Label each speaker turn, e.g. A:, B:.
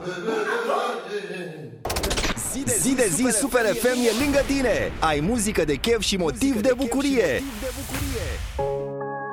A: Zi de zi Super FM e lângă tine. Ai muzică de chef și motiv de bucurie.